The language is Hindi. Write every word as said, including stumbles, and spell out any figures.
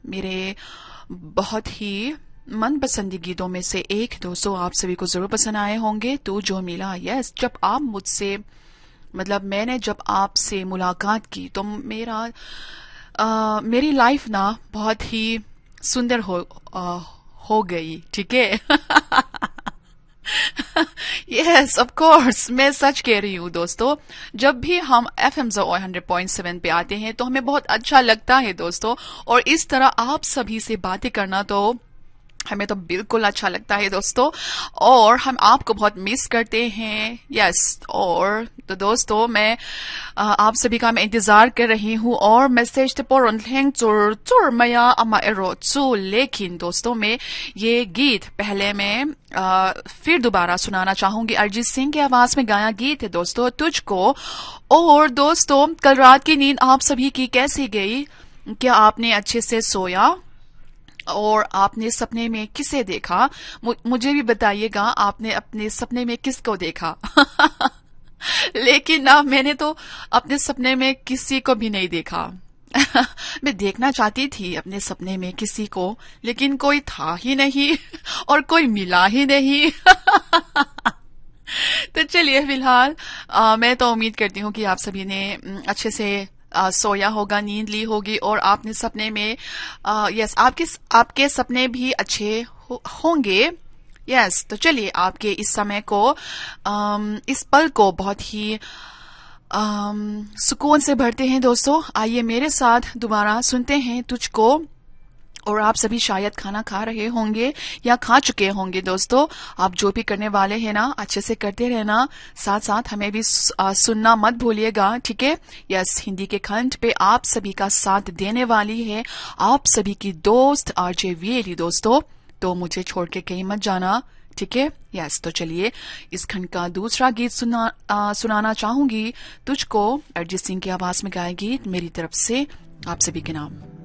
मेरे बहुत ही मनपसंद गीतों में से एक दोस्तों, आप सभी को जरूर पसंद आए होंगे। तो जो मिला, यस, जब आप मुझसे मतलब मैंने जब आपसे मुलाकात की तो मेरा आ, मेरी लाइफ ना बहुत ही सुंदर हो आ, हो गई, ठीक है। यस ऑफ कोर्स, मैं सच कह रही हूँ दोस्तों। जब भी हम F am hundred point seven पे आते हैं तो हमें बहुत अच्छा लगता है दोस्तों, और इस तरह आप सभी से बातें करना तो हमें तो बिल्कुल अच्छा लगता है दोस्तों। और हम आपको बहुत मिस करते हैं, यस। और तो दोस्तों मैं आ, आप सभी का मैं इंतजार कर रही हूँ, और मैसेज ते पोरन हेंग चुर चुर मया अमा एरो चु। लेकिन दोस्तों मैं ये गीत पहले मैं आ, फिर दोबारा सुनाना चाहूंगी। अरिजीत सिंह की आवाज में गाया गीत है दोस्तों, तुझको। और दोस्तों कल रात की नींद आप सभी की कैसी गई? क्या आपने अच्छे से सोया? और आपने सपने में किसे देखा? मुझे भी बताइएगा, आपने अपने सपने में किसको देखा? लेकिन ना मैंने तो अपने सपने में किसी को भी नहीं देखा। मैं देखना चाहती थी अपने सपने में किसी को, लेकिन कोई था ही नहीं और कोई मिला ही नहीं। तो चलिए फिलहाल मैं तो उम्मीद करती हूँ कि आप सभी ने अच्छे से आ, सोया होगा, नींद ली होगी, और आपने सपने में आ, यस आपके आपके सपने भी अच्छे हो, होंगे। यस तो चलिए आपके इस समय को आम, इस पल को बहुत ही आम, सुकून से भरते हैं दोस्तों। आइए मेरे साथ दोबारा सुनते हैं तुझको। और आप सभी शायद खाना खा रहे होंगे या खा चुके होंगे दोस्तों। आप जो भी करने वाले हैं ना, अच्छे से करते रहना, साथ साथ हमें भी सुनना मत भूलिएगा, ठीक है। यस, हिंदी के खंड पे आप सभी का साथ देने वाली है आप सभी की दोस्त आरजे वीएली दोस्तों। तो मुझे छोड़ के कहीं मत जाना, ठीक है। यस तो चलिए इस खंड का दूसरा गीत सुना आ, सुनाना चाहूंगी तुझको। अरिजीत सिंह की आवाज में गाए गीत मेरी तरफ से आप सभी के नाम।